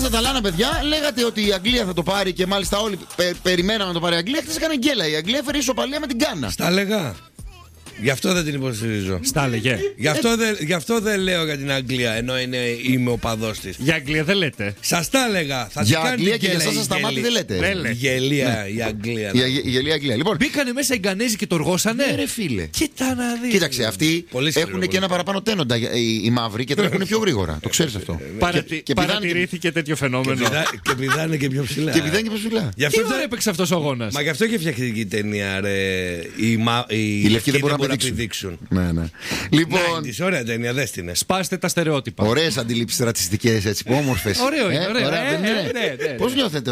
στα ταλάνα, παιδιά, λέγατε ότι η Αγγλία θα το πάρει και μάλιστα όλοι περιμέναμε να το πάρει η Αγγλία. Χθες έκανε γκέλα. Η Αγγλία έφερε ισοπαλία με την Γκάνα. Στα λέγα. Γι' αυτό δεν την υποστηρίζω. Στα λέγε. Γι' αυτό δεν λέω για την Αγγλία, ενώ είμαι οπαδός της. Για Αγγλία δεν λέτε. Σας τα έλεγα. Για Αγγλία και για εσάς σας τα μάτια δεν λέτε. Η γελία η Αγγλία. Η γελία Αγγλία. Λοιπόν, μπήκανε μέσα οι Γκανέζοι και το οργώσανε. Ναι, ρε φίλε. Κοίτα να δεις. Κοίταξε, αυτοί έχουν και ένα παραπάνω τένοντα οι μαύροι και τρέχουν πιο γρήγορα. Το ξέρεις αυτό. Παρατηρήθηκε τέτοιο φαινόμενο. Και πηδάνε και πιο ψηλά. Και πηδάνε και πιο ψηλά. Τι ώρα έπαιξε αυτός ο αγώνας. Μα γι' αυτό και φτιάχτηκε η ταινία, ρε. Οι λευκοί δεν μπορούν να πηδήξουν. Ναι. Λοιπόν. Ωραία ταινία, δες την. Σπάστε τα στερεότυπα. Ωραίες αντιλήψεις ρατσιστικές, έτσι, όμορφες. Ωραίο είναι, ωραίο. Πώς νιώθετε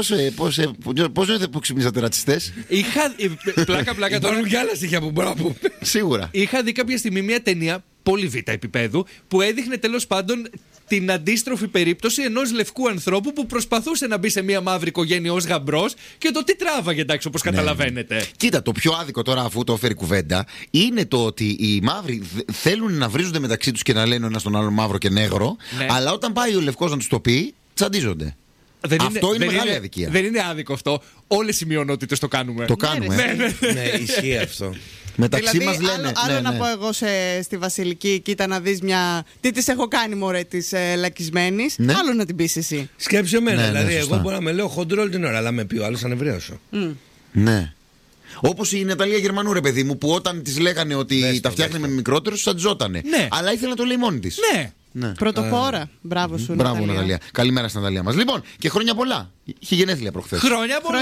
πώς νιώθετε που ξυπνήσατε ρατσιστές? Είχα. Πλάκα τώρα. Υπάρχουν κι άλλα στοιχεία που μπορώ να πούμε. Σίγουρα. Είχα δει κάποια στιγμή μια ταινία πολύ β' επίπεδου που έδειχνε τέλος πάντων την αντίστροφη περίπτωση ενός λευκού ανθρώπου που προσπαθούσε να μπει σε μια μαύρη οικογένεια ως γαμπρός και το τι τράβαγε, εντάξει, όπως καταλαβαίνετε. Κοίτα, το πιο άδικο τώρα, αφού το έφερε κουβέντα, είναι το ότι οι μαύροι θέλουν να βρίζονται μεταξύ τους και να λένε ο ένας τον άλλο μαύρο και νέγρο, αλλά όταν πάει ο λευκός να τους το πει, τσαντίζονται. Αυτό είναι μεγάλη αδικία. Δεν είναι άδικο αυτό. Όλες οι μειονότητες το κάνουμε. Το κάνουμε. Ναι, ισχύει αυτό. Μεταξύ δηλαδή, μας λένε. Άλλο να πω εγώ στη Βασιλική, κοίτα να δεις μια. Τι της έχω κάνει, μωρέ, της λακισμένης. Ναι. Άλλο να την πεις εσύ. Σκέψε εμένα. Ναι, δηλαδή, σωστά. εγώ μπορώ να με λέω χοντρό όλη την ώρα, αλλά με πει ο άλλος ανεβραίωσο. Ναι. Όπως η Ναταλία Γερμανού, ρε παιδί μου, που όταν της λέγανε ότι τα φτιάχνει με μικρότερους, τσαντιζότανε. Ναι. Αλλά ήθελε να το λέει μόνη της. Ναι. Ναι. Πρωτοπόρα. Μπράβο σου, Μπράβο, Ναταλία. Καλημέρα στην Ναταλία μας. Λοιπόν, και χρόνια πολλά. Είχε γενέθλια προχθές. Χρόνια πολλά.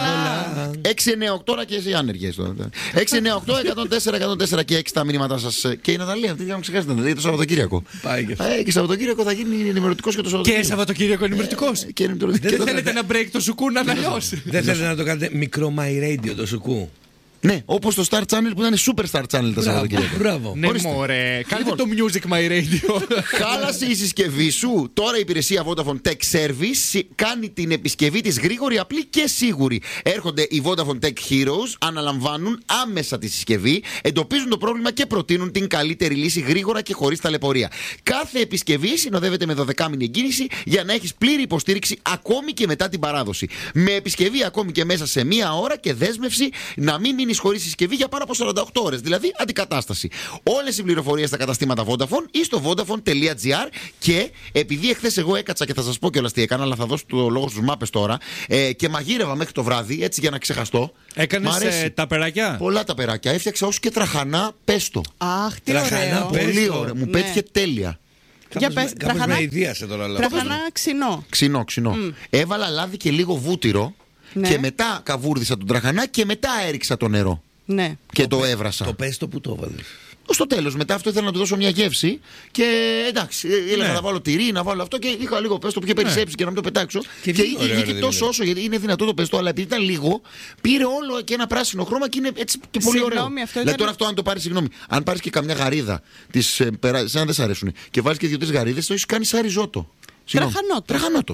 698 και εσύ άνεργες τώρα. 698, 104, 104 και 6 τα μηνύματά σας. Και η Ναταλία, αυτή δεν ξεχάσετε, δηλαδή το Σαββατοκύριακο. Πάει και Και Σαββατοκύριακο θα γίνει ενημερωτικός και το Σαββατοκύριακο. Και Σαββατοκύριακο ενημερωτικός. Δεν θέλετε να break το σουκού να αναλιώσει. Δεν θέλετε να το κάνετε μικρό My Radio το σουκού. Ναι, όπως το Star Channel που ήταν Super Star Channel τα Σαββατοκύριακα. Μπράβο. Ναι, μωρέ. Κάντε το Music My Radio. Χάλασε η συσκευή σου. Τώρα η υπηρεσία Vodafone Tech Service κάνει την επισκευή της γρήγορη, απλή και σίγουρη. Έρχονται οι Vodafone Tech Heroes, αναλαμβάνουν άμεσα τη συσκευή, εντοπίζουν το πρόβλημα και προτείνουν την καλύτερη λύση γρήγορα και χωρίς ταλαιπωρία. Κάθε επισκευή συνοδεύεται με 12μηνη εγκίνηση για να έχεις πλήρη υποστήριξη ακόμη και μετά την παράδοση. Με επισκευή ακόμη και μέσα σε μία ώρα και δέσμευση να μην μείνεις χωρίς συσκευή για πάνω από 48 ώρες, δηλαδή αντικατάσταση. Όλες οι πληροφορίες στα καταστήματα Vodafone ή στο vodafone.gr. Και επειδή εχθές εγώ έκατσα και θα σας πω κιόλας τι έκανα, αλλά θα δώσω το λόγο στους μάπες τώρα, και μαγείρευα μέχρι το βράδυ, έτσι για να ξεχαστώ. Έκανες τα περάκια. Πολλά τα περάκια. Έφτιαξα ως και τραχανά πέστο. Αχ, τι Τραχανά, ωραίο. Πολύ ωραίο. Μου πέτυχε τέλεια. Για πες, Κάπως με ιδίασε τώρα. Τραχανά ξινό. Ξινό. Έβαλα λάδι και λίγο βούτυρο. Ναι. Και μετά καβούρδισα τον τραχανά και μετά έριξα το νερό. Ναι. Και το έβρασα. Το πέστο που το έβαλες. Στο τέλος, μετά αυτό ήθελα να του δώσω μια γεύση. Και εντάξει, έλεγα να βάλω τυρί, να βάλω αυτό. Και είχα λίγο πέστο που είχε περισσέψει και να μην το πετάξω. Και είχε τόσο όσο, γιατί είναι δυνατό το πέστο, αλλά επειδή ήταν λίγο, πήρε όλο και ένα πράσινο χρώμα και είναι έτσι και πολύ ωραίο. Δηλαδή τώρα αυτό, αν το πάρει, συγγνώμη, αν πάρει και καμιά γαρίδα, σαν δεν σ' αρέσουν, και βάλει και 2-3 γαρίδες, το έχει κάνει σαν ριζότο. Τραχανότο.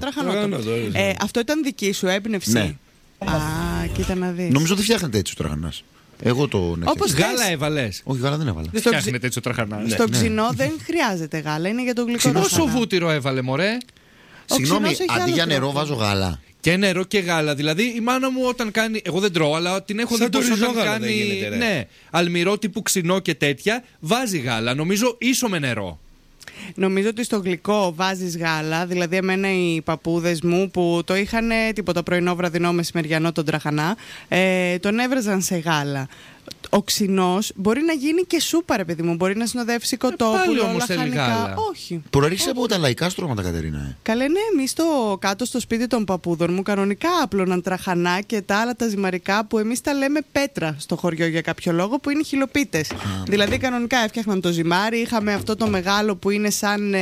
Αυτό ήταν δική σου έμπνευση. Ναι. Α, κοίτα να δεις. Νομίζω ότι φτιάχνεται έτσι ο τραχανάς. Εγώ το. Όπως γάλα έβαλες. Όχι, γάλα δεν έβαλα. Δεν φτιάχνεται έτσι ο τραχανάς. Στο ξινό δεν χρειάζεται γάλα, είναι για το γλυκό. Πόσο βούτυρο έβαλε, μωρέ. Συγγνώμη, αντί για νερό βάζω γάλα. Και νερό και γάλα. Δηλαδή η μάνα μου όταν κάνει. Εγώ δεν τρώω, αλλά την έχω δει πως όταν κάνει. Ναι, αλμυρό τύπου ξινό και τέτοια, βάζει γάλα. Νομίζω ίσο με νερό. Νομίζω ότι στο γλυκό βάζεις γάλα. Δηλαδή, εμένα οι παππούδες μου που το είχαν τίποτα πρωινό, βραδινό, μεσημεριανό τον τραχανά, τον έβραζαν σε γάλα. Ο ξινός μπορεί να γίνει και σούπα, ρε παιδί μου. Μπορεί να συνοδεύσει κοτόπουλο, λαχανικά. Όχι. Προέρχεσαι από τα λαϊκά στρώματα, Κατερίνα. Καλέ, ναι, εμείς κάτω στο σπίτι των παππούδων μου κανονικά άπλωναν τραχανά και τα άλλα τα ζυμαρικά που εμείς τα λέμε πέτρα στο χωριό για κάποιο λόγο, που είναι χιλοπίτες. Δηλαδή, κανονικά έφτιαχναν το ζυμάρι, είχαμε αυτό το μεγάλο που είναι σαν.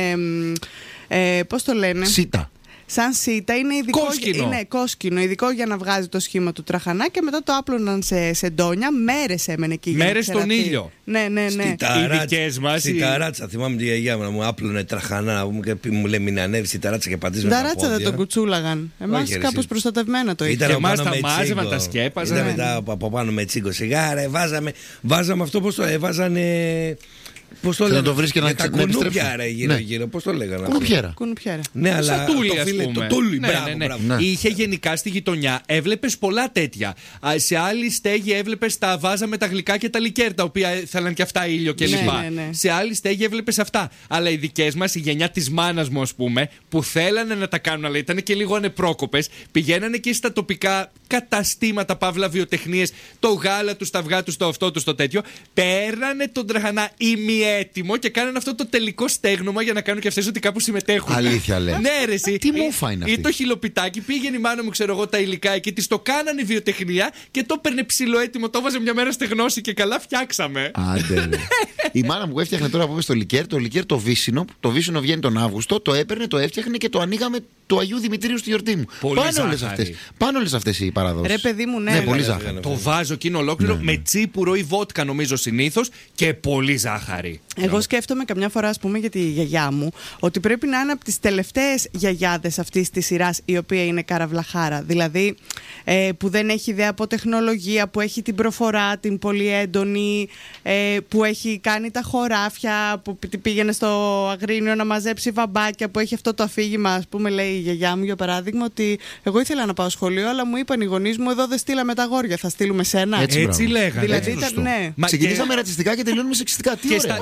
Πώς το λένε? Σίτα. Σαν σίτα, είναι ειδικό. Κόσκινο. Είναι κόσκινο, ειδικό για να βγάζει το σχήμα του τραχανά, και μετά το άπλωναν σε ντόνια. Μέρες έμενε εκεί. Μέρες στον ήλιο. Ναι. Οι δικές μας. Στη ταράτσα, θυμάμαι τη γιαγιά μου να μου άπλωνε τραχανά, και μου λέει μην ανέβει στη ταράτσα και πατήσει με τα πόδια. Ταράτσα δεν τον κουτσούλαγαν. Εμάς κάπως προστατευμένα το είχαν. Και εμάς τα μάζευαν, τα σκέπαζαν. Ήταν μετά από πάνω με τσίγκο σιγάρα. Βάζαμε αυτό, πώς το έβαζανε. Πώς το Θέλω να λέγανε. το βρεις και να τα επιστρέψει. κουνούπια ρε γύρω-γύρω. Πώς το λέγανε. Κουνουπιέρα. Ναι, αλλά Σαν τούλι, το ας φίλε, πούμε. το τούλι, Ναι, μπράβο, ναι, ναι. μπράβο. Ναι. Είχε γενικά στη γειτονιά, έβλεπες πολλά τέτοια. Σε άλλη στέγη έβλεπες τα βάζα με τα γλυκά και τα λικέρ, τα οποία θέλαν και αυτά ήλιο κλπ. Ναι. Σε άλλη στέγη έβλεπες αυτά. Αλλά οι δικές μας, η γενιά της μάνας μου, ας πούμε, που θέλανε να τα κάνουν, αλλά ήταν και λίγο ανεπρόκοπες, πηγαίνανε και στα τοπικά καταστήματα, παύλα βιοτεχνίες, το γάλα του, τα αυγά του, το αυτό του, το τέτοιο. Παίρνανε τον τραχανά ημιέτοιμο και κάνανε αυτό το τελικό στέγνομα για να κάνουν και αυτές ότι κάπου συμμετέχουν. Αλήθεια λες. Ναι, ρε, εσύ. Τι μούφα είναι αυτή. Ή το χιλοπιτάκι, πήγαινε η μάνα μου, ξέρω εγώ, τα υλικά εκεί, της το κάνανε βιοτεχνία και το έπαιρνε ψιλοέτοιμο, το έβαζε μια μέρα στεγνώσει και καλά φτιάξαμε. Άντε, ρε. Η μάνα μου έφτιαχνε τώρα που είπε στο λικέρ, το βύσσινο. Το βύσσινο βγαίνει τον Αύγουστο, το έπαιρνε, το έφτιαχνε και το ανοίγαμε του Αγίου Δημητρίου στη γιορτή μου. Πολύ Πάνε όλες αυτές οι παραδόσεις. Ρε παιδί μου, ναι. Ναι, πολύ ζάχαρη. Το βάζω εκείνο ολόκληρο με τσίπουρο ή βότκα, νομίζω συνήθως, και πολύ ζάχαρη. Εγώ σκέφτομαι καμιά φορά, ας πούμε, για τη γιαγιά μου, ότι πρέπει να είναι από τις τελευταίες γιαγιάδες αυτής της σειράς, η οποία είναι καραβλαχάρα. Δηλαδή, που δεν έχει ιδέα από τεχνολογία, που έχει την προφορά, την πολύ έντονη, που έχει κάνει τα χωράφια, που πήγαινε στο Αγρίνιο να μαζέψει βαμπάκια, που έχει αυτό το αφήγημα, ας πούμε, λέει η γιαγιά μου, για παράδειγμα, ότι εγώ ήθελα να πάω σχολείο, αλλά μου είπαν οι γονείς μου, εδώ δεν στείλαμε τα αγόρια, θα στείλουμε σένα. Έτσι λέγανε. Δηλαδή Έτσι ήταν, ναι. Μα Ξεκινήσαμε ρατσιστικά και τελειώνουμε σεξιστικά. Τι ωραία.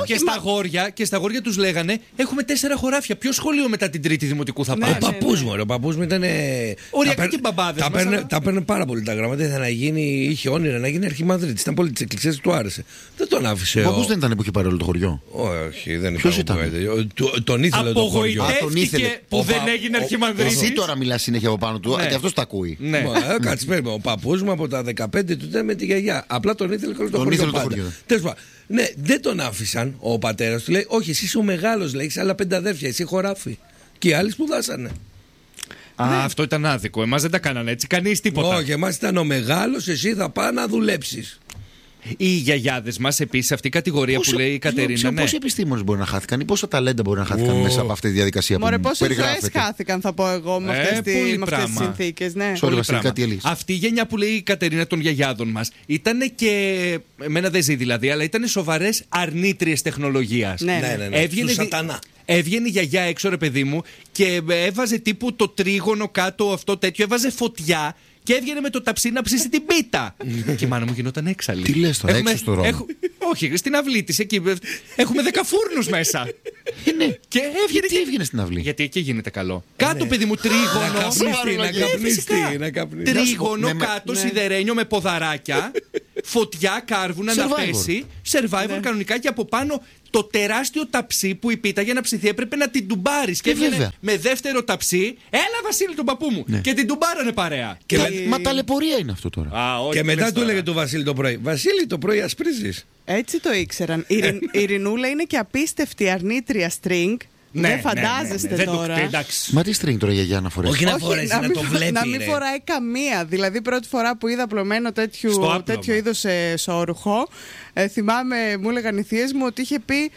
και στα αγόρια τους λέγανε: έχουμε 4 χωράφια. Ποιο σχολείο μετά την τρίτη δημοτικού θα πάει? Ο παππούς μου, ο παππούς μου ήταν. Οριακά και μπαμπάδες μας, αλλά- Τα παίρνουν πάρα πολύ τα γράμματα. Ήθελε να γίνει, είχε όνειρα να γίνει αρχιμανδρίτης. Ήταν πολύ της εκκλησίας, του άρεσε. Δεν τον άφησε. Ο παππούς δεν ήταν που είχε πάρει όλο το χωριό. Όχι, δεν Ποιος ήταν. Τον ήθελε το χωριό. τον ήθελε. Απογοητεύτηκε που δεν έγινε αρχιμανδρίτης. Εσύ τώρα μιλάς συνέχεια από πάνω του, Ναι. και αυτός τα ακούει. Ναι. Κάτσε, παίρνει. Ο παππούς μου από τα 15 του ήταν με τη γιαγιά. Απλά τον ήθελε όλο το Τον χωριό. ήθελε το πάντα. χωριό. Τέλος πάντων. Ναι, δεν τον άφησαν. Ο πατέρας του λέει: όχι, εσύ είσαι ο μεγάλος, λέει, έχεις άλλα 5 αδέρφια, εσύ χωράφι. Και οι άλλοι σπουδάσανε. Αυτό ήταν άδικο. Εμάς δεν τα κάνανε έτσι. Κανείς τίποτα. Όχι, εμάς ήταν ο μεγάλος, εσύ θα πάει να δουλέψεις. Οι γιαγιάδες μας επίσης, αυτή η κατηγορία που λέει η Κατερίνα. Ναι. Πόσοι επιστήμονες μπορεί να χάθηκαν ή πόσα ταλέντα μπορεί να χάθηκαν μέσα από αυτή τη διαδικασία Μωρέ, που πόσες ζωές περιγράφεται. χάθηκαν, θα πω εγώ, με αυτές πολύ τις πράγμα. συνθήκες. Ναι. Sorry, Πολύ Βασίλη, πράγμα. κάτι ελείς. Αυτή η γενιά που λέει η Κατερίνα των γιαγιάδων μας ήταν και. Εμένα δεν ζει δηλαδή, αλλά ήταν σοβαρές αρνήτριες τεχνολογίας. Ναι. Του σατανά. Έβγαινε η γιαγιά έξω, ρε παιδί μου, και έβαζε τύπου το τρίγωνο κάτω, αυτό τέτοιο, έβαζε φωτιά. Και έβγαινε με το ταψί να ψήσει την πίτα. Και η μάνα μου γινόταν έξαλλη. Τι λες τώρα, έξω στο δρόμο? Όχι, στην αυλή της εκεί. Έχουμε 10 φούρνους μέσα. Ναι. Και έβγαινε. Τι έβγαινε στην αυλή? Γιατί εκεί γίνεται καλό. Κάτω, παιδί μου, τρίγωνο. Να καπνιστεί. Τρίγωνο Ναι, κάτω, ναι. σιδερένιο με ποδαράκια. Φωτιά, κάρβουνα να Survivor. πέσει. Survivor κανονικά και από πάνω το τεράστιο ταψί που η πίτα για να ψηθεί έπρεπε να την τουμπάρεις. Και έβγαινε βέβαια. με δεύτερο ταψί. Έλα, Βασίλη, τον παππού μου. Και την τουμπάρανε παρέα. Μα ταλαιπωρία είναι αυτό τώρα. Όχι, Και μετά λες του τώρα. έλεγε του Βασίλη το πρωί: Βασίλη, το πρωί ασπρίζεις. Έτσι το ήξεραν. Η Ειρηνούλα είναι και απίστευτη αρνήτρια string. Ναι, Δεν φαντάζεστε δεν το- τώρα. εντάξει. Μα τι string τώρα για γιαγιά να φορέσει? Όχι να Όχι, φορέσει, να το βλέπει. να μην φοράει καμία. Δηλαδή, πρώτη φορά που είδα απλωμένο Στο άπλωμα. τέτοιο είδος σόρουχο, θυμάμαι, μου έλεγαν οι θείες μου ότι είχε πει.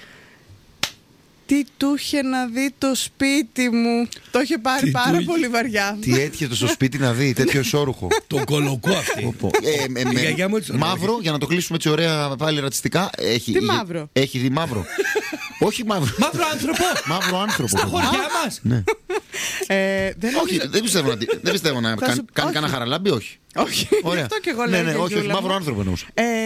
Τι του είχε να δει το σπίτι μου. Το είχε πάρει Τι πάρα του πολύ βαριά. Τι έτυχε στο σπίτι να δει τέτοιο ισόρουχο? Το κολοκό αυτή. Η γιαγιά μου έτσι το Μαύρο, λέγε. για να το κλείσουμε έτσι ωραία πάλι ρατσιστικά. Τι μαύρο? Έχει δει μαύρο. Όχι μαύρο. Μαύρο άνθρωπο! Μαύρο άνθρωπο. Στα χωριά μας! Ναι. Δεν Όχι, νομίζω- δεν πιστεύω να Θα κάνει σου- κάνει όχι. κανένα χαραλάμπι, όχι. Όχι, Ωραία. αυτό και εγώ Ναι, λέω. ναι, όχι, όχι, Γιούλα μαύρο μου. άνθρωπο εννοούσα.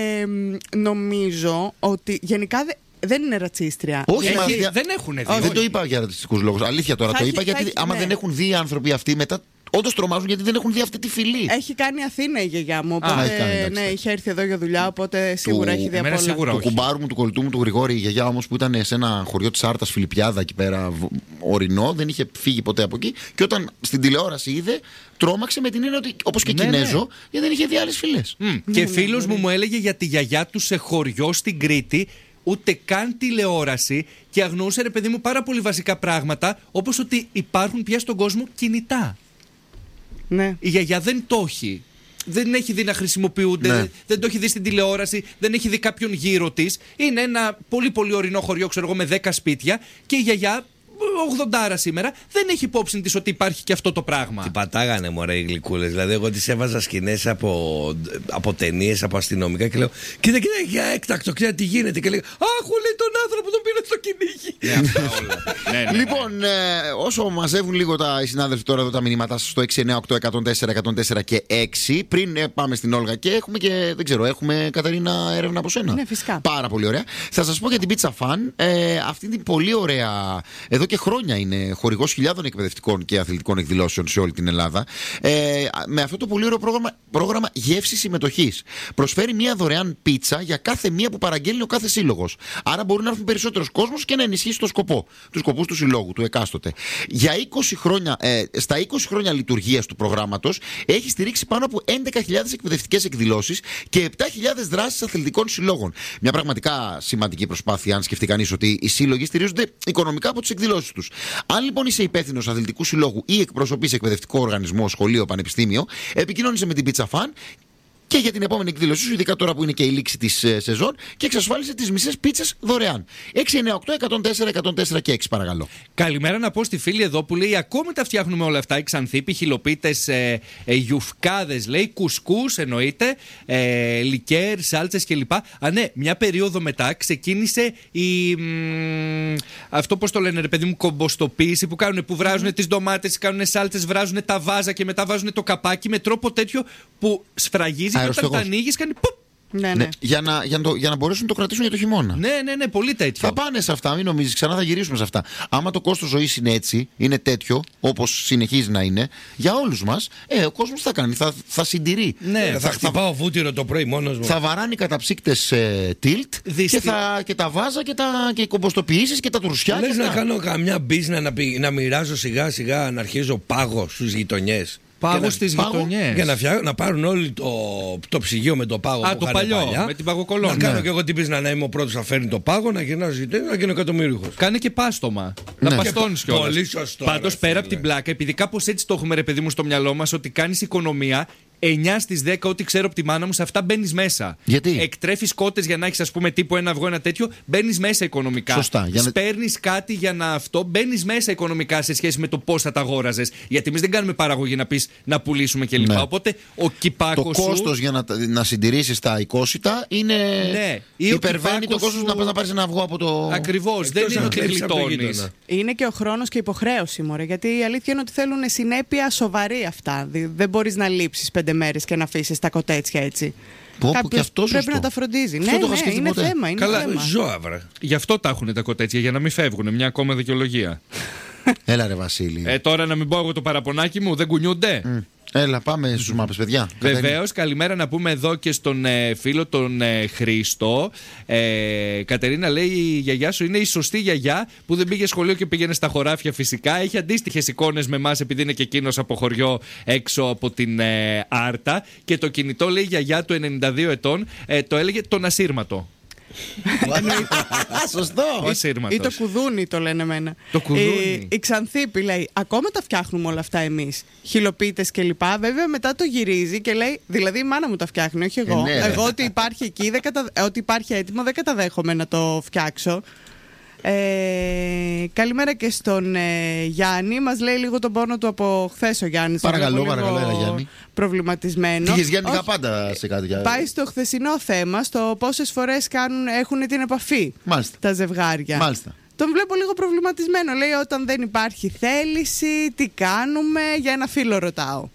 Νομίζω ότι γενικά δεν είναι ρατσίστρια. Όχι, Έχει- μα, δεν έχουν δει. δεν το είπα για ρατσιστικούς λόγους. Αλήθεια τώρα. Θα Το έχει- είπα θα γιατί έχει- άμα ναι. δεν έχουν δει οι άνθρωποι αυτοί μετά. Όντως τρομάζουν γιατί δεν έχουν δει αυτή τη φυλή. Έχει κάνει Αθήνα η γιαγιά μου. έχει κάνει, Οπότε εντάξει, ναι, εντάξει. είχε έρθει εδώ για δουλειά. Οπότε σίγουρα έχει δει εμένα απ' όλα. σίγουρα. Του όχι. κουμπάρου μου, του κολλητού μου, του Γρηγόρη, η γιαγιά όμως που ήταν σε ένα χωριό της Άρτας, Φιλιππιάδα εκεί πέρα, ορεινό, δεν είχε φύγει ποτέ από εκεί. Και όταν στην τηλεόραση είδε, τρόμαξε με την έννοια ότι όπως και Ναι, Κινέζο, ναι. γιατί δεν είχε δει άλλες φυλές. Και φίλος μου έλεγε για τη γιαγιά του σε χωριό στην Κρήτη, ούτε καν τηλεόραση, και αγνοούσε, ρε παιδί μου, πάρα πολύ βασικά πράγματα, όπως ότι υπάρχουν πια στον κόσμο κινητά. Ναι. Η γιαγιά δεν το έχει. Δεν έχει δει να χρησιμοποιούνται, Ναι. δεν το έχει δει στην τηλεόραση, δεν έχει δει κάποιον γύρω της. Είναι ένα πολύ πολύ ορεινό χωριό, ξέρω εγώ, με 10 σπίτια, και η γιαγιά 80 σήμερα δεν έχει υπόψη της ότι υπάρχει και αυτό το πράγμα. Τι πατάγανε μωρέ οι γλυκούλες. Δηλαδή, εγώ τις έβαζα σκηνές από ταινίες, από αστυνομικά και λέω: Κοίτα, για έκτακτο, κοίτα τι γίνεται. Και λέει: Αχ, λέει τον άνθρωπο τον πήρε στο κυνήγι. Λοιπόν, όσο μαζεύουν λίγο οι συνάδελφοι τώρα εδώ τα μηνύματά σας στο 698-104-104 και 6, πριν πάμε στην Όλγα και έχουμε και, δεν ξέρω, έχουμε Κατερίνα έρευνα από σένα. Ναι, φυσικά. Πάρα πολύ ωραία. Θα σας πω για την Pizza Fan. Αυτή την πολύ ωραία, εδώ και χρόνια είναι χορηγός χιλιάδων εκπαιδευτικών και αθλητικών εκδηλώσεων σε όλη την Ελλάδα. Με αυτό το πολύ ωραίο πρόγραμμα γεύση συμμετοχής. Προσφέρει μια δωρεάν πίτσα για κάθε μία που παραγγέλνει ο κάθε σύλλογος. Άρα μπορεί να έρθουν περισσότερος κόσμος και να ενισχύσει το σκοπό, τους σκοπούς του συλλόγου, του εκάστοτε. Για 20 χρόνια, στα 20 χρόνια λειτουργίας του προγράμματος έχει στηρίξει πάνω από 11.000 εκπαιδευτικές εκδηλώσεις και 7.000 δράσεις αθλητικών συλλόγων. Μια πραγματικά σημαντική προσπάθεια, αν σκεφτεί κανείς ότι οι σύλλογοι στηρίζονται οικονομικά από τις εκδηλώσεις τους. Αν λοιπόν είσαι υπεύθυνος αθλητικού συλλόγου ή εκπροσωπείς εκπαιδευτικό οργανισμό, σχολείο, πανεπιστήμιο, επικοινώνησε με την Pizza Fan και για την επόμενη εκδήλωσή σου, ειδικά τώρα που είναι και η λήξη της σεζόν, και εξασφάλισε τις μισές πίτσες δωρεάν. 698-104-104 και 6, παρακαλώ. Καλημέρα να πω στη φίλη εδώ που λέει: Ακόμη τα φτιάχνουμε όλα αυτά. Οι Ξανθήποι, χιλοπίτες, γιουφκάδες, λέει, κουσκούς εννοείται, λικέρ, σάλτσες κλπ. Ναι, μια περίοδο μετά ξεκίνησε αυτό, πώς το λένε, ρε παιδί μου, κομποστοποίηση που κάνουν, που βράζουν τις ντομάτες, κάνουν σάλτσες, βράζουν τα βάζα και μετά βάζουν το καπάκι με τρόπο τέτοιο που σφραγίζει. Και όταν τα ανοίγεις κάνει πουπ. Ναι. Για να μπορέσουν να το κρατήσουν για το χειμώνα. Ναι, πολύ τέτοιο. Θα πάνε σε αυτά, μην νομίζεις, ξανά θα γυρίσουμε σε αυτά. Άμα το κόστος ζωής είναι έτσι, είναι τέτοιο, όπως συνεχίζει να είναι, για όλους μας, ο κόσμος θα κάνει, θα συντηρεί. Ναι, θα χτυπάω βούτυρο το πρωί μόνος μου. Θα βαράνει καταψύκτες tilt και τα βάζα και οι κομποστοποιήσεις και τα τουρσιά. Λες να κάνω καμιά μπίζνα να μοιράζω σιγά σιγά, να αρχίζω πάγο στους γειτονιές. Πάγο στις γειτονιές. Για να πάρουν όλοι το ψυγείο με το πάγο που το παλιό, παλιά, με την παγοκολόνα. Να κάνω και εγώ την πίσνα να είμαι ο πρώτος να φέρνει το πάγο, να γυρνάω στις γειτονιές, να γίνω εκατομμύριουχος. Κάνε και πάστομα. Να παστώνεις κιόλας. Πολύ σωστό. Πάντως πέρα από την πλάκα, επειδή κάπως έτσι το έχουμε, ρε παιδί μου, στο μυαλό μας, ότι κάνεις οικονομία. 9 στις 10, ό,τι ξέρω από τη μάνα μου, σε αυτά μπαίνεις μέσα. Γιατί? Εκτρέφεις κότες για να έχεις, ας πούμε, τύπου ένα αυγό, ένα τέτοιο, μπαίνεις μέσα οικονομικά. Σωστά. Παίρνεις κάτι για να αυτό, μπαίνεις μέσα οικονομικά σε σχέση με το πώς θα τα αγόραζες. Γιατί εμείς δεν κάνουμε παραγωγή να πεις να πουλήσουμε κλπ. Ναι. Οπότε ο κυπάκος. Το κόστος για να συντηρήσεις τα οικόσιτα είναι. Ναι. Υπερβαίνει το κόστος να πας να πάρεις ένα αυγό από το. Ακριβώς. Δεν είναι ότι γλιτώνεις. Είναι και ο χρόνος και η υποχρέωση, μωρέ. Γιατί η αλήθεια είναι ότι θέλουν συνέπεια σοβαρή αυτά. Δεν μπορείς να λείψεις 5 μέρες και να αφήσεις τα κοτέτσια έτσι. Κάποιος πρέπει να τα φροντίζει. Ναι, είναι θέμα. Καλά, ζώα, βρε. Γι' αυτό τα έχουν τα κοτέτσια, για να μην φεύγουν. Μια ακόμα δικαιολογία. Έλα, ρε Βασίλη. Τώρα να μην πω εγώ το παραπονάκι μου, δεν κουνιούνται. Έλα, πάμε στους μάπες, παιδιά. Βεβαίως, καλημέρα να πούμε εδώ και στον φίλο τον Χρήστο. Κατερίνα λέει: Η γιαγιά σου είναι η σωστή γιαγιά που δεν πήγε σχολείο και πήγαινε στα χωράφια φυσικά. Έχει αντίστοιχες εικόνες με εμάς, επειδή είναι και εκείνος από χωριό έξω από την Άρτα. Και το κινητό, λέει, η γιαγιά του 92 ετών, το έλεγε τον ασύρματο. Σωστό. Ή το κουδούνι το λένε εμένα. Το κουδούνι. Η Ξανθήπη λέει: Ακόμα τα φτιάχνουμε όλα αυτά εμείς. Χιλοπίτες κλπ. Βέβαια μετά το γυρίζει και λέει: Δηλαδή η μάνα μου τα φτιάχνει, όχι εγώ. Εγώ ότι υπάρχει εκεί, ότι υπάρχει έτοιμο, δεν καταδέχομαι να το φτιάξω. Καλημέρα και στον Γιάννη. Μας λέει λίγο τον πόνο του από χθες ο Γιάννης. Παρακαλώ, έλα, Γιάννη. Προβληματισμένο. Τι Γιάννη, πάντα σε κάτι. Πάει στο χθεσινό θέμα, στο πόσες φορές έχουν την επαφή. Μάλιστα. Τα ζευγάρια. Μάλιστα. Τον βλέπω λίγο προβληματισμένο. Λέει: Όταν δεν υπάρχει θέληση, τι κάνουμε? Για ένα φίλο ρωτάω.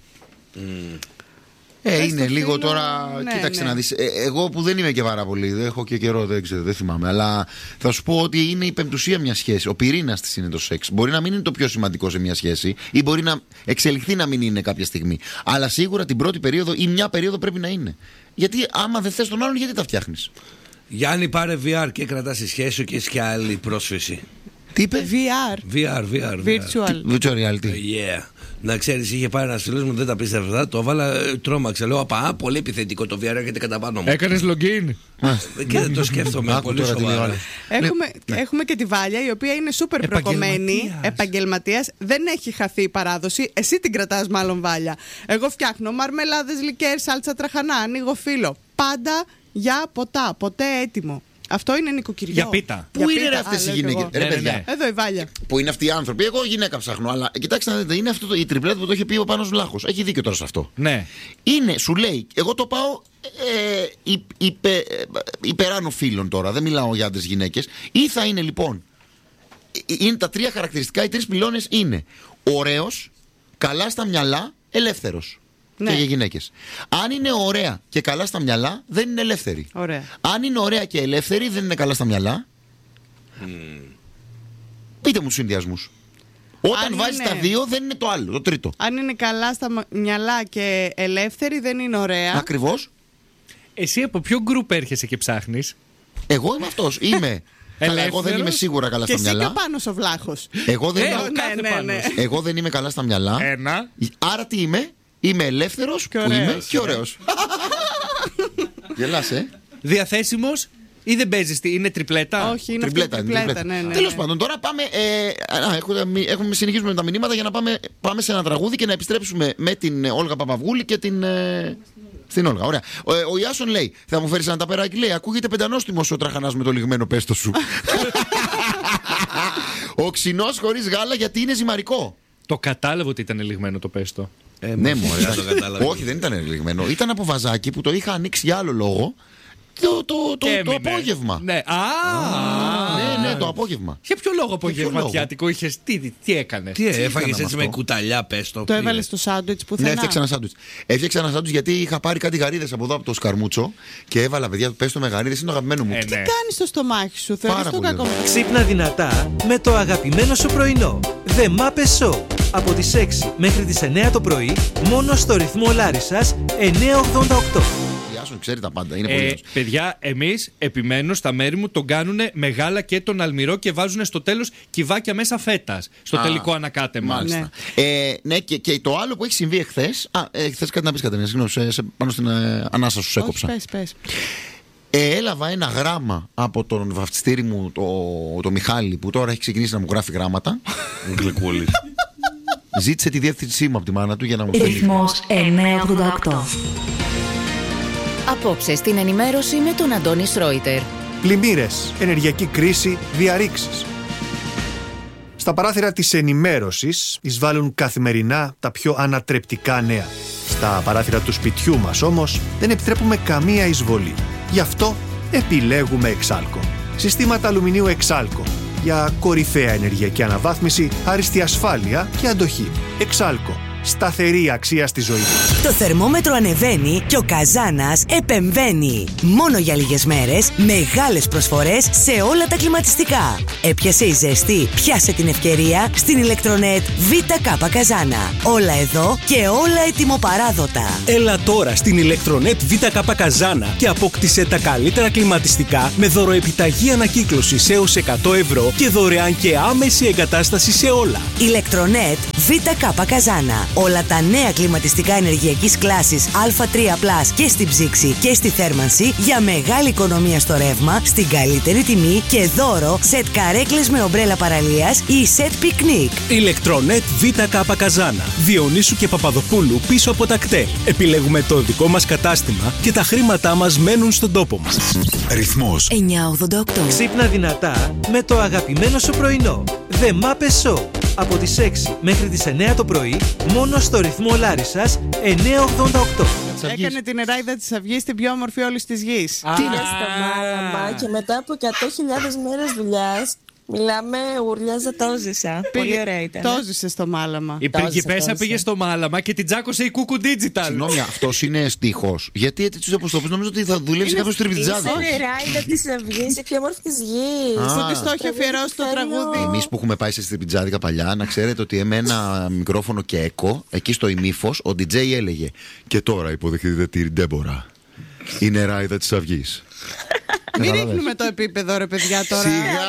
Είναι λίγο τώρα. Ναι, κοίταξε να δεις. Εγώ που δεν είμαι και πάρα πολύ, δεν έχω και καιρό, δεν ξέρω, δεν θυμάμαι. Αλλά θα σου πω ότι είναι η πεμπτουσία μια σχέση. Ο πυρήνας της είναι το σεξ. Μπορεί να μην είναι το πιο σημαντικό σε μια σχέση ή μπορεί να εξελιχθεί να μην είναι κάποια στιγμή. Αλλά σίγουρα την πρώτη περίοδο ή μια περίοδο πρέπει να είναι. Γιατί άμα δεν θες τον άλλον, γιατί τα φτιάχνεις? Γιάννη, πάρε VR και κρατάς τη σχέση σου και έχει και άλλη πρόσφυση. Τι είπε? VR. Virtual reality. Yeah. Να ξέρεις, είχε πάρει ένας φίλος μου, δεν τα πίστευε αυτά, το έβαλα, τρόμαξε. Λέω: Απα, πολύ επιθετικό το VR, έρχεται κατά πάνω μου. Έκανες login? Και δεν το σκέφτομαι πολύ σοβαρά. Έχουμε και τη Βάλια, η οποία είναι σούπερ προκομμένη, επαγγελματίας. Δεν έχει χαθεί η παράδοση. Εσύ την κρατάς μάλλον, Βάλια. Εγώ φτιάχνω μαρμελάδες, λικέρ, σάλτσα τραχανά, ανοίγω φύλλο. Πάντα για ποτά, ποτέ έτοιμο. Αυτό είναι νοικοκυριό. Για πίτα. Πού είναι αυτές οι γυναίκες, ρε παιδιά? Ναι. Εδώ η Βάλια. Πού είναι αυτοί οι άνθρωποι? Εγώ γυναίκα ψάχνω, αλλά κοιτάξτε να δείτε, είναι αυτό η τριπλέτα που το είχε πει ο Πάνος Βλάχος. Έχει δίκιο τώρα σε αυτό. Ναι. Είναι, σου λέει, εγώ το πάω υπεράνω φίλων τώρα, δεν μιλάω για άντρες γυναίκες. Ή θα είναι λοιπόν, είναι τα τρία χαρακτηριστικά, οι τρεις πυλώνες είναι ωραίος, καλά στα μυαλά, ελεύθερος. Ναι. Και για γυναίκες. Αν είναι ωραία και καλά στα μυαλά, δεν είναι ελεύθερη. Ωραία. Αν είναι ωραία και ελεύθερη, δεν είναι καλά στα μυαλά. Πείτε μου τους συνδυασμούς. Όταν βάζεις τα δύο, δεν είναι το άλλο, το τρίτο. Αν είναι καλά στα μυαλά και ελεύθερη, δεν είναι ωραία. Ακριβώς. Εσύ από ποιο γκρουπ έρχεσαι και ψάχνεις? Εγώ είμαι αυτός. Είμαι. Καλά, εγώ δεν είμαι σίγουρα καλά και στα μυαλά. Και εσύ Πάνος ο Βλάχος. Εγώ δεν, Ναι. εγώ δεν είμαι καλά στα μυαλά. Ένα. Άρα τι είμαι? Είμαι ελεύθερος Και που ωραίος. είμαι και ωραίος. Γελάς, Διαθέσιμος ή δεν παίζεις? Είναι τριπλέτα? Όχι, είναι Τριπλέτα, αυτή η είναι τριπλέτα. Ναι. Τέλος πάντων, τώρα πάμε. Συνεχίζουμε με τα μηνύματα για να πάμε σε ένα τραγούδι και να επιστρέψουμε με την Όλγα Παπαυγούλη και στην Όλγα. Ωραία. Ο Ιάσον λέει: θα μου φέρεις ένα ταπεράκι? Λέει: ακούγεται πεντανόστιμος ο τραχανάς με το λιγμένο πέστο σου. Ο ξινός χωρίς γάλα γιατί είναι ζυμαρικό. Το κατάλαβα ότι ήταν λιγμένο το πέστο. Ναι, μωρέ. το κατάλαβα. Όχι, δεν ήταν λιγμένο. Ήταν από βαζάκι που το είχα ανοίξει για άλλο λόγο. Το απόγευμα. Ναι. Ναι, το απόγευμα. Για ποιο λόγο ποιο απογευματιάτικο είχες? Τι έκανες? Τι έφαγες έκανα έτσι με με αυτό? κουταλιά, πες το. Το έβαλες στο σάντουιτς που Ναι, θέλει. έφτιαξα ένα σάντουιτς. Έφτιαξα ένα σάντουιτς γιατί είχα πάρει κάτι γαρίδες από εδώ από το σκαρμούτσο και έβαλα, παιδιά, πες το με γαρίδες, είναι το αγαπημένο μου. Ναι. Τι κάνεις στο στομάχι σου, θεωρείς Πάρα το πολύ κακό? Ξύπνα δυνατά με το αγαπημένο σου πρωινό. The Muppet Show. Από τις 6 μέχρι τις 9 το πρωί, μόνο στο ρυθμό Λάρισσας 988. Ιάσον ξέρει τα πάντα, είναι πολύ σωστό. Παιδιά, εμείς επιμένω στα μέρη μου τον κάνουν μεγάλα και τον αλμυρό και βάζουν στο τέλος κυβάκια μέσα φέτας. Στο τελικό ανακάτεμα. Μάλιστα. Ναι, και το άλλο που έχει συμβεί εχθές. Εχθές κάτι να πεις, Κατερίνα, συγγνώμη, πάνω στην ανάσα σου έκοψα. Πες. Έλαβα ένα γράμμα από τον βαφτιστήρι μου, το Μιχάλη, που τώρα έχει ξεκινήσει να μου γράφει γράμματα. Γλυκούλης. Ζήτησε τη διεύθυνσή μου από τη μάνα του για να μου στείλει. Ρυθμός 988. Απόψε στην ενημέρωση με τον Αντώνη Σρόιτερ. Πλημμύρες, ενεργειακή κρίση, διαρρήξεις. Στα παράθυρα της ενημέρωσης εισβάλλουν καθημερινά τα πιο ανατρεπτικά νέα. Στα παράθυρα του σπιτιού μας όμως δεν επιτρέπουμε καμία εισβολή. Γι' αυτό επιλέγουμε Εξάλκο. Συστήματα αλουμινίου Εξάλκο. Για κορυφαία ενεργειακή αναβάθμιση, άριστη ασφάλεια και αντοχή. Εξάλκο. Σταθερή αξία στη ζωή. Το θερμόμετρο ανεβαίνει και ο Καζάνας επεμβαίνει. Μόνο για λίγες μέρες, μεγάλες προσφορές σε όλα τα κλιματιστικά. Έπιασε η ζέστη, πιάσε την ευκαιρία στην ηλεκτρονέτ ΒΚ Καζάνα. Όλα εδώ και όλα ετοιμοπαράδοτα. Έλα τώρα στην ηλεκτρονέτ ΒΚ Καζάνα και απόκτησε τα καλύτερα κλιματιστικά με δωροεπιταγή ανακύκλωσης έως 100 ευρώ και δωρεάν και άμεση εγκατάσταση σε όλα. Ηλεκτρονέτ ΒΚ Καζάνα. Όλα τα νέα κλιματιστικά ενεργειακής κλάσης Α3+ και στην ψήξη και στη θέρμανση για μεγάλη οικονομία στο ρεύμα, στην καλύτερη τιμή και δώρο σετ καρέκλες με ομπρέλα παραλίας ή σετ πικνίκ. Ηλεκτρονέτ ΒΚ Καζάνα. Διονύσου και Παπαδοπούλου πίσω από τα κτέλ. Επιλέγουμε το δικό μας κατάστημα και τα χρήματά μας μένουν στον τόπο μας. Ρυθμός 988. Ξύπνα δυνατά με το αγαπημένο σου πρωινό. The Muppet Show. Από τις 6 μέχρι τις 9 το πρωί, μόνο στο ρυθμό Λάρισσας 988. Έκανε την Εράιδα της Αυγής την πιο όμορφη όλης της γης. Τι είναι στο μάλαμα και μετά από 100.000 μέρες δουλειάς, μιλάμε, ουρλιάζα, το ζήσα. Πολύ ωραία ήταν. Το ζήσε στο μάλαμα. Η πριγκιπέσα πήγε στο μάλαμα και την τσάκωσε η Κούκου Digital. Συγγνώμη, αυτός είναι στίχος. Γιατί έτσι όπως το πεις, νομίζω ότι θα δουλέψει κάποιος τριβιτζάδικος. Είναι Εράιδα της Αυγής, η πιο όμορφη της γης. Που της το έχει αφιερώσει το τραγούδι. Εμείς που έχουμε πάει σε τριβιτζάδικα παλιά, να ξέρετε ότι ένα μικρόφωνο και έκο, εκεί στο ημίφος, ο DJ έλεγε: και τώρα υποδεχτείτε την Ντέμπορα. Είναι Εράιδα της Αυγής. Μην ρίχνουμε το επίπεδο, ρε παιδιά, τώρα.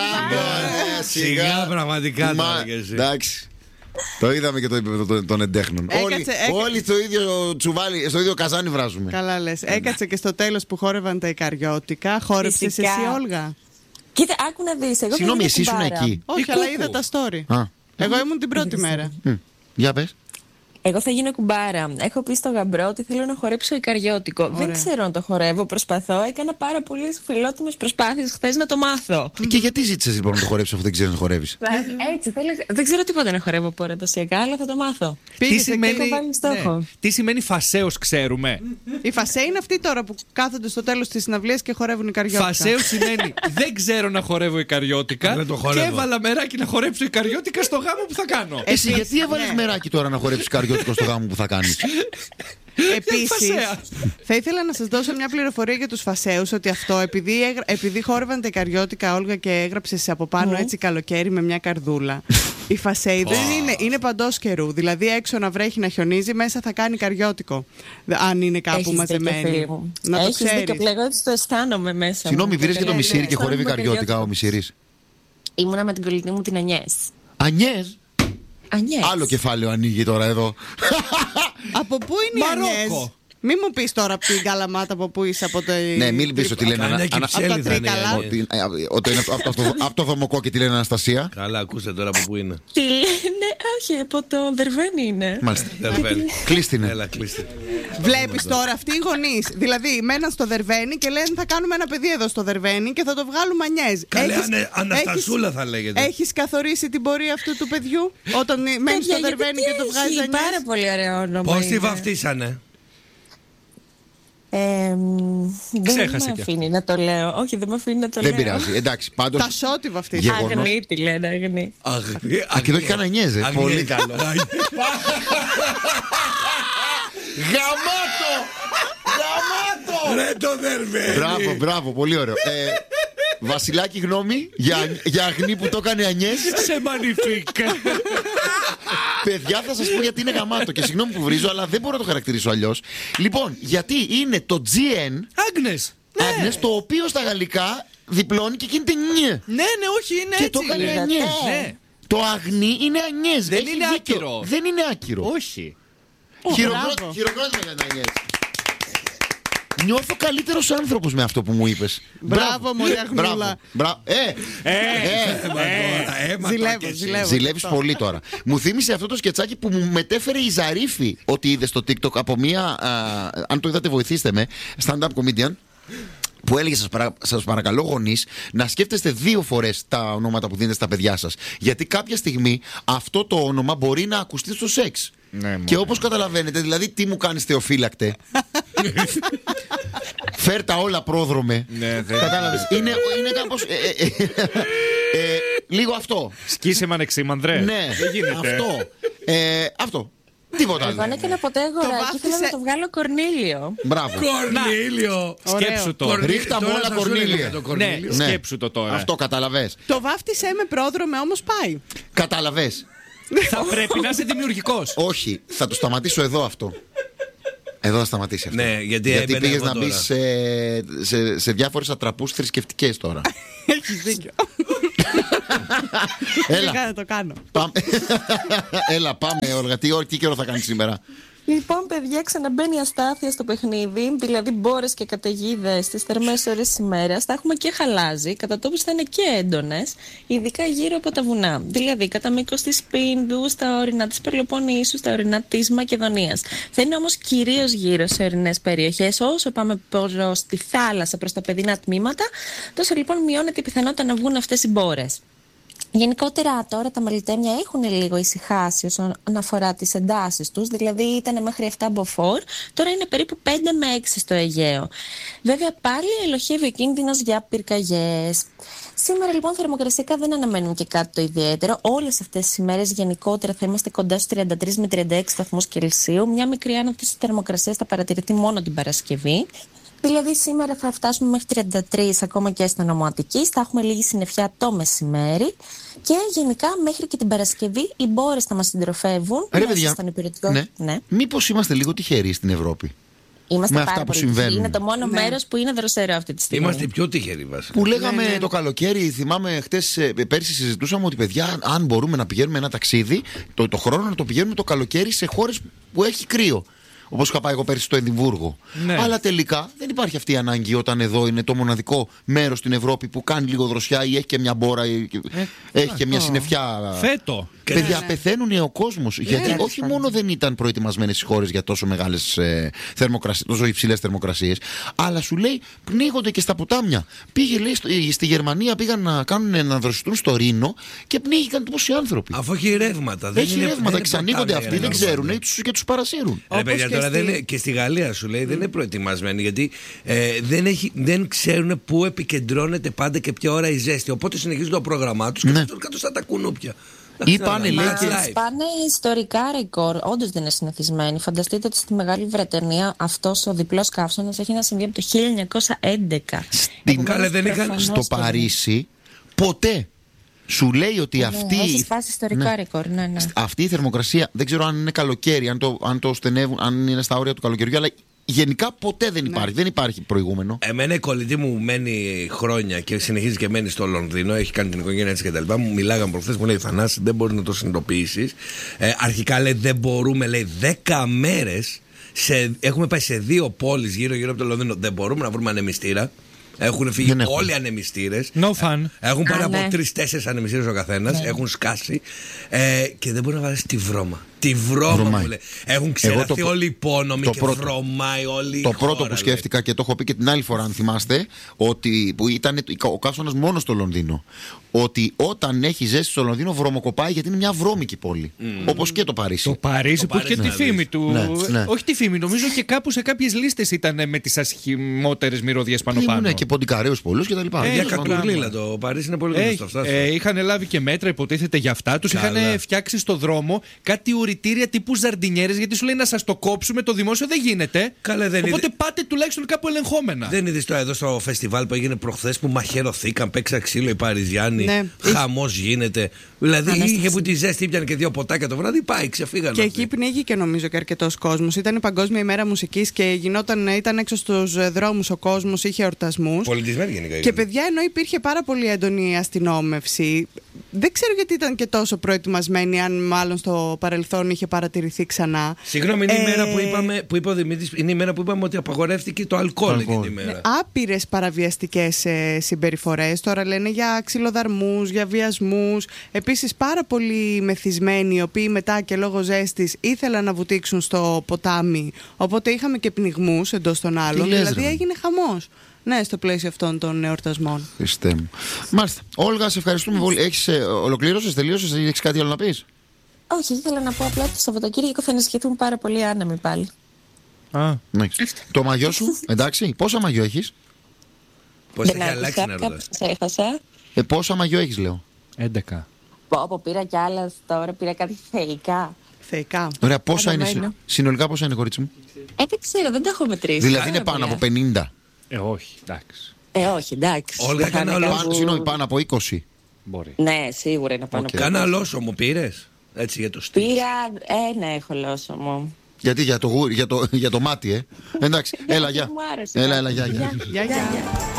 Σιγά, πραγματικά τώρα και εσύ. Εντάξει. Το είδαμε και το επίπεδο των εντέχνων. Όλοι στο ίδιο τσουβάλι, στο ίδιο καζάνι βράζουμε. Καλά λες. Έκατσε και στο τέλος που χόρευαν τα Ικαριώτικα. Χόρεψες εσύ, Όλγα? Κοίτα, άκου να δεις. Συγγνώμη, εσύ ήσουν εκεί? Όχι, αλλά είδα τα story. Εγώ ήμουν την πρώτη μέρα. Για πες. Εγώ θα γίνω κουμπάρα. Έχω πει στο γαμπρό ότι θέλω να χορέψω ικαριώτικο. Δεν ξέρω να το χορεύω, προσπαθώ. Έκανα πάρα πολλές φιλότιμες προσπάθειες χθες να το μάθω. Και γιατί ζήτησες λοιπόν να το χορέψεις αφού δεν ξέρεις να χορεύεις? Έτσι, δεν ξέρω τίποτα να χορεύω από παραδοσιακά, αλλά θα το μάθω. Τι σημαίνει φασέος, ξέρουμε? Η φασέ είναι αυτή τώρα που κάθονται στο τέλος της συναυλίας και χορεύουν ικαριώτικα. Φασέος σημαίνει δεν ξέρω να χορεύω ικαριώτικα και έβαλα μεράκι να χορέψω ικαριώτικα στο γάμο που θα κάνω. Εσύ γιατί έβαλες μεράκι τώρα να χορέψεις ικαριώτικο στο γάμο που θα κάνεις? Επίσης, θα ήθελα να σας δώσω μια πληροφορία για τους φασέους, ότι αυτό επειδή χόρευαν τα ικαριώτικα, Όλγα, και έγραψες από πάνω έτσι καλοκαίρι με μια καρδούλα. Οι φασέοι δεν είναι παντός καιρού. Δηλαδή έξω να βρέχει, να χιονίζει, μέσα θα κάνει ικαριώτικο. Αν είναι κάπου μαζεμένοι. Να το ξέρεις. Έχεις δίκιο, εγώ έτσι το αισθάνομαι μέσα. Συγγνώμη, βήρες και το Μισήρι και χορεύει ικαριώτικα ο Μισήρης? Ήμουνα με την κολλητή μου την Ανιές. Ανιές? Ανιές. Άλλο κεφάλαιο ανοίγει τώρα εδώ. Από πού είναι η Ανιές? Μη μου πεις τώρα από την Καλαμάτα από πού είσαι, από το. Ναι, μην πεις ότι λένε από τα Τρίκαλα. Ότι είναι από το Δομοκό και τη λένε Αναστασία. Καλά, ακούστε τώρα από πού είναι. Τι λένε, όχι, από το Δερβένι είναι. Μάλιστα. Κλείστη είναι. Έλα, κλείστε. Βλέπεις τώρα αυτοί οι γονείς. Δηλαδή, μέναν στο Δερβένι και λένε θα κάνουμε ένα παιδί εδώ στο Δερβένι και θα το βγάλουμε Ανιές. Καλέ, Αναστασούλα θα λέγεται. Έχεις καθορίσει την πορεία αυτού του παιδιού όταν μένει στο Δερβένι και το βγάζει Ανιές? Πάρα πολύ ωραίο όνομα. Πώς τη βαφτίσανε? Δεν με αφήνει να το λέω. Όχι, δεν με αφήνει να το λέω. Δεν πειράζει. Εντάξει, πάντως. Τα σώτη βαφτίζει. Αγνή τη λένε, αγνή. Α, και εδώ έχει κανένα Ανιές, πολύ καλό. Γαμάτο! Γαμάτο! Ρε το Δερβένι. Μπράβο, πολύ ωραίο. Βασιλάκη, γνώμη για αγνή που το έκανε Ανιές? Σε μανιφίκ. Παιδιά, θα σας πω γιατί είναι γαμάτο και συγγνώμη που βρίζω, αλλά δεν μπορώ να το χαρακτηρίσω αλλιώς. Λοιπόν, γιατί είναι το GN Άγνες, το οποίο στα γαλλικά διπλώνει και γίνεται νιε. Ναι, όχι, είναι και έτσι. Το έκανε Ανιές. Το αγνή είναι Ανιές. Δεν είναι άκυρο. Δεν είναι άκυρο. Όχι. Χειροκρότημα για την Ανιές. Νιώθω καλύτερος άνθρωπος με αυτό που μου είπες. Μπράβο, μωρή Αγνούλα. Ζηλεύεις πολύ τώρα. Μου θύμισε αυτό το σκετσάκι που μου μετέφερε η Ζαρίφη, ότι είδε στο TikTok από μία. Αν το είδατε, βοηθήστε με. Stand-up comedian. Που έλεγε, σας παρακαλώ γονείς, να σκέφτεστε 2 φορές τα ονόματα που δίνετε στα παιδιά σας. Γιατί κάποια στιγμή αυτό το όνομα μπορεί να ακουστεί στο σεξ. Ναι, και όπως καταλαβαίνετε, δηλαδή τι μου κάνεις Θεοφύλακτε? Φέρ τα όλα πρόδρομε. Ναι, κατάλαβες? Είναι κάπως λίγο αυτό. Σκίσε μανεξίμανδρε. Ναι, δεν γίνεται. Αυτό. Τίποτα άλλο. Εγώ αν έκανα ποτέ αγοράκι, θέλω να το βγάλω Κορνήλιο. Μπράβο. Κορνήλιο. Σκέψου το. Ρίχτα μου όλα Κορνήλια. Ναι, σκέψου το τώρα. Αυτό καταλαβες. Το βάφτισε με πρόδρομε, όμως πάει. Καταλαβες. Θα πρέπει να είσαι δημιουργικός. Όχι, θα το σταματήσω εδώ αυτό. Εδώ θα σταματήσει αυτό. Ναι, γιατί πήγες να μπεις σε διάφορες ατραπούς θρησκευτικές τώρα. Έχεις δίκιο. Έλα. Το κάνω. Έλα, πάμε, Όλγα. Τι καιρό θα κάνεις σήμερα? Λοιπόν, παιδιά, ξαναμπαίνει αστάθεια στο παιχνίδι, δηλαδή μπόρες και καταιγίδες στις θερμές ώρες της ημέρας. Θα έχουμε και χαλάζι, κατά τόπους θα είναι και έντονες, ειδικά γύρω από τα βουνά. Δηλαδή, κατά μήκος της Πίνδου, στα ορεινά της Πελοποννήσου, στα ορεινά της Μακεδονίας. Θα είναι όμως κυρίως γύρω σε ορεινές περιοχές. Όσο πάμε προς τη θάλασσα, προς τα παιδινά τμήματα, τόσο λοιπόν μειώνεται η πιθανότητα να βγουν αυτές οι μπόρες. Γενικότερα τώρα τα μελιτέμια έχουν λίγο ησυχάσει όσον αφορά τις εντάσεις τους, δηλαδή ήταν μέχρι 7 μποφόρ, τώρα είναι περίπου 5 με 6 στο Αιγαίο. Βέβαια πάλι ελοχεύει ο κίνδυνος για πυρκαγιές. Σήμερα λοιπόν θερμοκρασικά δεν αναμένουν και κάτι το ιδιαίτερο. Όλες αυτές τις ημέρες γενικότερα θα είμαστε κοντά στους 33 με 36 βαθμούς Κελσίου. Μια μικρή άνοδος θερμοκρασίας θα παρατηρηθεί μόνο την Παρασκευή. Δηλαδή σήμερα θα φτάσουμε μέχρι 33 ακόμα και στο Νομό Αττικής, θα έχουμε λίγη συννεφιά το μεσημέρι και γενικά μέχρι και την Παρασκευή οι μπόρες θα μας συντροφεύουν. Ρε παιδιά, ναι. Μήπως είμαστε λίγο τυχεροί στην Ευρώπη? Είμαστε με πάρα αυτά που πολύ συμβαίνουν. Είναι το μόνο μέρος που είναι δροσερό αυτή τη στιγμή. Είμαστε πιο τυχεροί βασικά. Που λέγαμε το καλοκαίρι, θυμάμαι πέρσι συζητούσαμε ότι παιδιά, αν μπορούμε να πηγαίνουμε ένα ταξίδι, το χρόνο να το πηγαίνουμε το καλοκαίρι σε χώρες που έχει κρύο. Όπως είχα πάει εγώ πέρσι στο Εδιμβούργο. Ναι. Αλλά τελικά δεν υπάρχει αυτή η ανάγκη όταν εδώ είναι το μοναδικό μέρος στην Ευρώπη που κάνει λίγο δροσιά ή έχει και μια μπόρα ή έχει και μια συννεφιά. Φέτο. Παιδιά, πεθαίνουν ο κόσμος. Γιατί όχι μόνο δεν ήταν προετοιμασμένες οι χώρες για τόσο μεγάλες θερμοκρασίες, τόσο υψηλές θερμοκρασίες, αλλά σου λέει πνίγονται και στα ποτάμια. Πήγε, λέει, στη Γερμανία πήγαν να δροσιστούν στο Ρήνο και πνίγηκαν τόσοι άνθρωποι. Αφού έχει ρεύματα. Έχει ρεύματα, εξανοίγονται αυτοί, δεν ξέρουν και τους παρασύρουν. Ρε παιδιά, τώρα και στη Γαλλία σου λέει δεν είναι προετοιμασμένοι γιατί δεν ξέρουν πού επικεντρώνεται πάντα και ποια ώρα η ζέστη. Οπότε συνεχίζουν το πρόγραμμά τους και πέφτουν κάτω στα τα κουνούπια. Είπανε, λέει, Σπάνε ιστορικά ρεκόρ. Όντως δεν είναι συνηθισμένοι. Φανταστείτε ότι στη Μεγάλη Βρετανία αυτός ο διπλός καύσωνας έχει να συμβεί από το 1911. Στο Παρίσι ποτέ. Σου λέει ότι αυτή. Έχει σπάσει ιστορικά ρεκόρ. Ναι. Αυτή η θερμοκρασία δεν ξέρω αν είναι καλοκαίρι, αν το στενεύουν, αν είναι στα όρια του καλοκαιριού, αλλά γενικά ποτέ δεν υπάρχει. Δεν υπάρχει προηγούμενο. Εμένα η κολλητή μου μένει χρόνια και συνεχίζει και μένει στο Λονδίνο. Έχει κάνει την οικογένεια της κτλ. Μου μιλάγαν προχθές, μου λέει Θανάση, δεν μπορεί να το συνειδητοποιήσεις. Αρχικά λέει δεν μπορούμε, λέει 10 μέρες. Έχουμε πάει σε 2 πόλεις γύρω από το Λονδίνο. Δεν μπορούμε να βρούμε ανεμιστήρα. Έχουν φύγει όλοι οι ανεμιστήρες. No fun. Έχουν πάρει από 3-4 ανεμιστήρες ο καθένας. Έχουν σκάσει. Και δεν μπορεί να βάλει τη βρώμα. Τη βρώμα μου λέει. Έχουν ξεραθεί όλοι οι υπόνομοι και βρωμάει όλη η Το χώρα, πρώτο που σκέφτηκα και το έχω πει και την άλλη φορά, αν θυμάστε, ότι που ήταν ο καύσωνας μόνο στο Λονδίνο. Ότι όταν έχει ζέστη στο Λονδίνο βρωμοκοπάει γιατί είναι μια βρώμικη πόλη. Όπως και το Παρίσι. Το Παρίσι που έχει και τη φήμη του. Ναι. Όχι τη φήμη, νομίζω και κάπου σε κάποιες λίστες ήταν με τις ασχημότερες μυρωδιές πάνω-πάνω. Ναι, και ποντικαρέους πολλούς και τα λοιπά. Για κακουρλίλα το Παρίσι είναι πολύ γνωστό. Είχαν λάβει και μέτρα, υποτίθεται για αυτά. Τους είχαν φτιάξει στο δρόμο κάτι ουρητήρια τύπου ζαρντινιέρες, γιατί σου λέει να σας το κόψουμε το δημόσιο δεν γίνεται. Οπότε πάτε τουλάχιστον κάπου ελεγχόμενα. Δεν είδες το εδώ στο φεστιβάλ που έγινε προχθές που μαχαιρωθήκαν, παίξαν ξύλο οι Παριζιάνοι. Ναι. Χαμός γίνεται. Δηλαδή είχε που τη ζέστη ήπιανε και 2 ποτάκια το βράδυ, πάει, ξεφύγανε. Και εκεί πνίγηκε νομίζω και αρκετός κόσμος. Ήταν η Παγκόσμια ημέρα μουσικής και ήταν έξω στους δρόμους ο κόσμος, είχε εορτασμούς. Πολιτισμένη γενικά. Και παιδιά, ενώ υπήρχε πάρα πολύ έντονη αστυνόμευση, δεν ξέρω γιατί ήταν και τόσο προετοιμασμένοι, αν μάλλον στο παρελθόν είχε παρατηρηθεί ξανά. Συγγνώμη, είναι η μέρα που είπε ο Δημήτρης, είναι η μέρα που είπαμε ότι απαγορεύτηκε το αλκοόλ εκείνη η μέρα. Άπειρες παραβιαστικές συμπεριφορές. Τώρα λένε για ξυλοδαρμούς, για βιασμούς. Επίσης πάρα πολύ μεθυσμένοι, οι οποίοι μετά και λόγω ζέστης ήθελαν να βουτήξουν στο ποτάμι. Οπότε είχαμε και πνιγμούς εντός των άλλων. Δηλαδή έγινε χαμός. Ναι, στο πλαίσιο αυτών των εορτασμών. Χριστέ μου. Μάλιστα. Όλγα, σε ευχαριστούμε πολύ. Ολοκλήρωσες, τελείωσες, έχεις κάτι άλλο να πεις? Όχι, ήθελα να πω απλά ότι το Σαββατοκύριακο θα ενισχυθούν πάρα πολύ άνεμοι πάλι. Ναι. Το μαγιό σου, εντάξει, πόσα μαγιό έχεις? Πώς έχει αλλάξει να ρωτάς? Έχασα. Πόσα μαγιό έχεις, λέω? 11. Πω, πήρα κι άλλα τώρα, πήρα κάτι θεϊκά. Ωραία, πόσα είναι, συνολικά πόσα είναι, κορίτσι μου? Δεν ξέρω, δεν τα έχω μετρήσει. Δηλαδή είναι πάνω από 50? Όχι, εντάξει. Όχι, εντάξει. Όλγα, Συγγνώμη, πάνω από 20? Μπορεί. Ναι, σίγουρα είναι πάνω από 20. Κάνα λόσωμο πήρες? Έτσι για το στυλ. Πήρα ένα έχω λόσωμο. Γιατί για το μάτι, εντάξει, έλα, γεια. Μου άρεσε. Έλα, γεια.